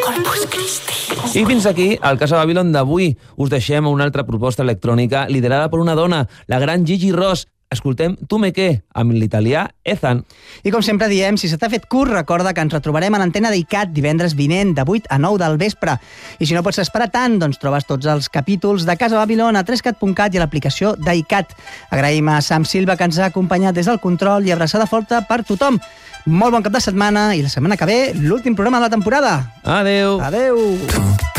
Corpus Christi. I fins aquí el Casa Babylon d'avui. Us deixem una altra proposta electrònica liderada per una dona, la gran Gigi Ross. Escoltem Tu me què, amb l'italià Ethan. I com sempre diem, si se t'ha fet curt, recorda que ens retrobarem a l'antena d'ICAT divendres vinent, de 8 a 9 del vespre. I si no pots esperar tant, doncs trobes tots els capítols de Casa Babylon a 3cat.cat i a l'aplicació d'ICAT. Agraïm a Sam Silva, que ens ha acompanyat des del control, i abraçada forta per tothom. Molt bon cap de setmana i la setmana que ve, l'últim programa de la temporada. Adeu. Adeu.